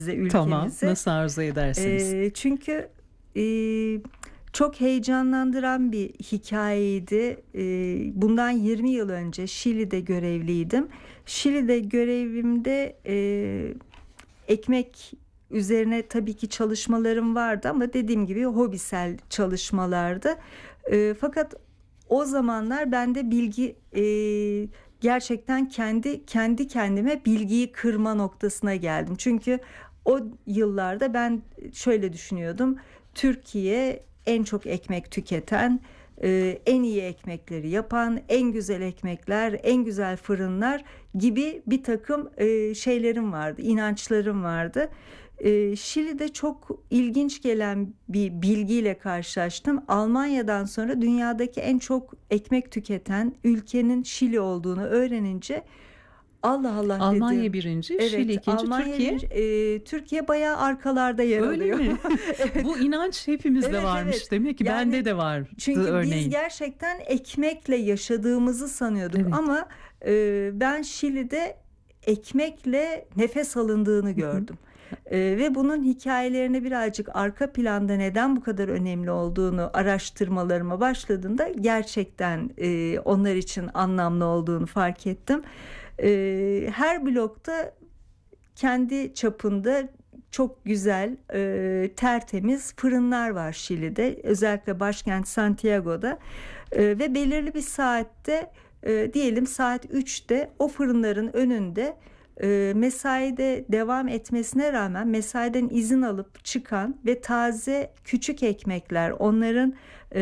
Tamam, ülkemize. nasıl arzu ederseniz. Çünkü çok heyecanlandıran bir hikayeydi. Bundan 20 yıl önce Şili'de görevliydim. Şili'de görevimde ekmek üzerine tabii ki çalışmalarım vardı ama dediğim gibi hobisel çalışmalardı. Fakat o zamanlar bende bilgi gerçekten kendi kendime bilgiyi kırma noktasına geldim. Çünkü o yıllarda ben şöyle düşünüyordum. Türkiye en çok ekmek tüketen, en iyi ekmekleri yapan, en güzel ekmekler, en güzel fırınlar gibi bir takım şeylerim vardı, inançlarım vardı. Şili'de çok ilginç gelen bir bilgiyle karşılaştım. Almanya'dan sonra dünyadaki en çok ekmek tüketen ülkenin Şili olduğunu öğrenince Allah Allah Almanya dedim. birinci, Şili Evet, ikinci, Almanya Türkiye. Türkiye bayağı arkalarda yer Öyle alıyor. mi? Evet. Bu inanç hepimizde Evet, varmış. evet. Demek ki Yani bende de vardı çünkü biz örneğin. gerçekten ekmekle yaşadığımızı sanıyorduk Evet. ama ben Şili'de ekmekle nefes alındığını Hı hı. gördüm. Ve bunun hikayelerini birazcık arka planda neden bu kadar önemli olduğunu araştırmalarıma başladığında gerçekten onlar için anlamlı olduğunu fark ettim. Her blokta kendi çapında çok güzel, tertemiz fırınlar var Şili'de. Özellikle başkent Santiago'da. Ve belirli bir saatte, diyelim saat 3'te o fırınların önünde mesaide devam etmesine rağmen mesaiden izin alıp çıkan ve taze küçük ekmekler, onların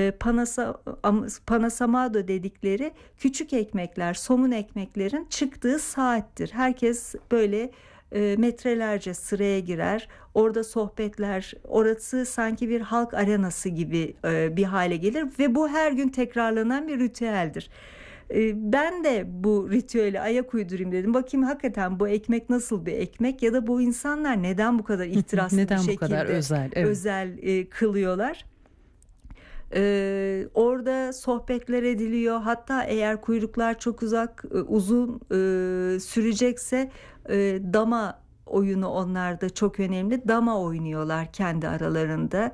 panasamado dedikleri küçük ekmekler, somun ekmeklerin çıktığı saattir. Herkes böyle metrelerce sıraya girer. Orada sohbetler, orası sanki bir halk arenası gibi bir hale gelir ve bu her gün tekrarlanan bir ritüeldir. Ben de bu ritüeli ayak uydurayım dedim. Bakayım hakikaten bu ekmek nasıl bir ekmek ya da bu insanlar neden bu kadar ihtiraslı bir Neden bu kadar şekilde özel? Evet. özel kılıyorlar. Orada sohbetler ediliyor. Hatta eğer kuyruklar çok uzun sürecekse dama oyunu onlarda çok önemli. Dama oynuyorlar kendi aralarında.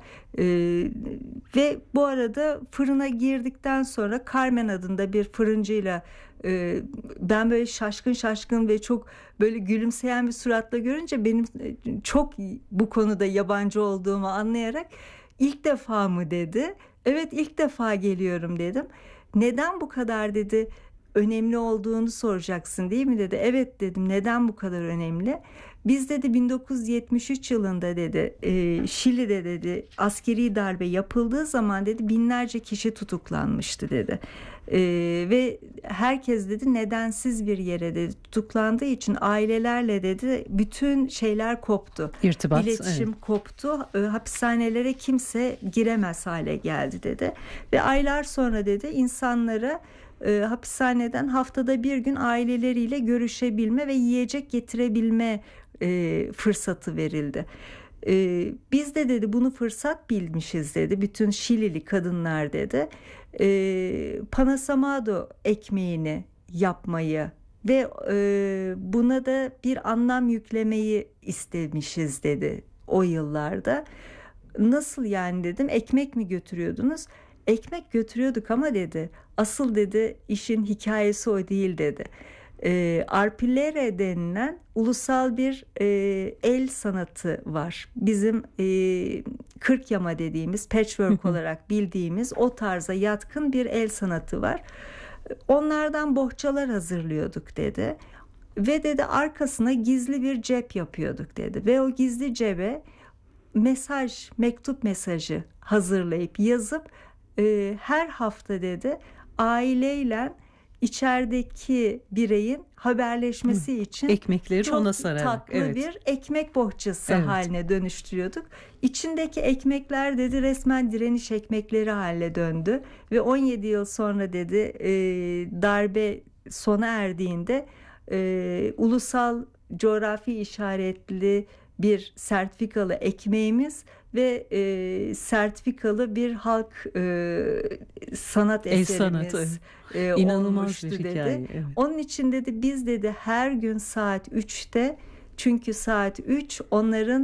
Ve bu arada fırına girdikten sonra Carmen adında bir fırıncıyla ben böyle şaşkın ve çok böyle gülümseyen bir suratla görünce benim çok bu konuda yabancı olduğumu anlayarak ilk defa mı dedi. Evet, ilk defa geliyorum dedim. Neden bu kadar dedi, önemli olduğunu soracaksın değil mi dedi. Evet dedim, neden bu kadar önemli? Biz dedi 1973 yılında dedi Şili'de dedi askeri darbe yapıldığı zaman dedi binlerce kişi tutuklanmıştı dedi. Ve herkes dedi nedensiz bir yere dedi tutuklandığı için ailelerle dedi bütün şeyler koptu. İrtibat, İletişim evet. koptu. Hapishanelere kimse giremez hale geldi dedi. Ve aylar sonra dedi insanlara hapishaneden haftada bir gün aileleriyle görüşebilme ve yiyecek getirebilme fırsatı verildi. Biz de dedi bunu fırsat bilmişiz dedi. Bütün Şilili kadınlar dedi. Panasamado ekmeğini yapmayı ve buna da bir anlam yüklemeyi istemişiz dedi o yıllarda. Nasıl yani dedim, ekmek mi götürüyordunuz? Ekmek götürüyorduk ama dedi asıl dedi işin hikayesi o değil dedi. Arpillere denilen ulusal bir el sanatı var. Bizim kırk yama dediğimiz patchwork olarak bildiğimiz o tarza yatkın bir el sanatı var. Onlardan bohçalar hazırlıyorduk dedi. Ve dedi arkasına gizli bir cep yapıyorduk dedi. Ve o gizli cebe mektup mesajı hazırlayıp yazıp her hafta dedi aileyle içerideki bireyin haberleşmesi için Ekmekleri çok ona sararak. tatlı Evet. bir ekmek bohçası Evet. haline dönüştürüyorduk. İçindeki ekmekler dedi resmen direniş ekmekleri haline döndü ve 17 yıl sonra dedi darbe sona erdiğinde ulusal coğrafi işaretli bir sertifikalı ekmeğimiz ve sertifikalı bir halk sanat El sanatı. eserimiz İnanılmaz olmuştu bir dedi. hikaye. Evet. Onun için dedi biz dedi her gün saat 3'te, çünkü saat 3 onların